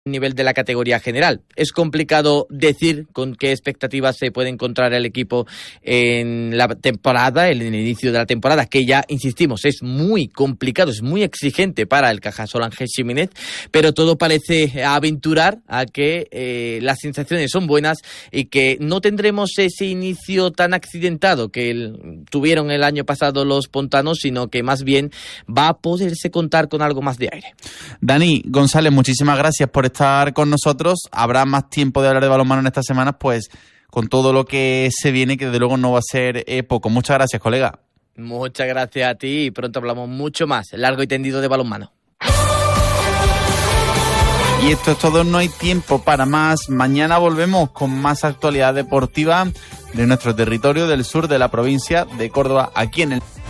nivel de la categoría general. Es complicado decir con qué expectativas se puede encontrar el equipo en la temporada, en el inicio de la temporada, que ya, insistimos, es muy complicado, es muy exigente para el Cajasol Ángel Ximénez, pero todo parece aventurar a que las sensaciones son buenas y que no tendremos ese inicio tan accidentado que tuvieron el año pasado los pontanos, sino que más bien va a poderse contar con algo más de aire. Dani González, muchísimas gracias por estar con nosotros. Habrá más tiempo de hablar de balonmano en estas semanas, pues con todo lo que se viene, que desde luego no va a ser poco. Muchas gracias, colega. Muchas gracias a ti y pronto hablamos mucho más, largo y tendido de balonmano. Y esto es todo, no hay tiempo para más. Mañana volvemos con más actualidad deportiva de nuestro territorio del sur de la provincia de Córdoba, aquí en el